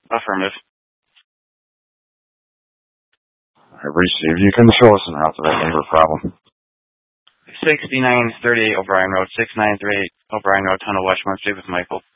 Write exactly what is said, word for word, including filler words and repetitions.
Affirmative. I received. You can show us an route to that neighbor problem. sixty-nine thirty-eight O'Brien Road, six nine three eight O'Brien Road, Tunnel, Washington Street with Michael.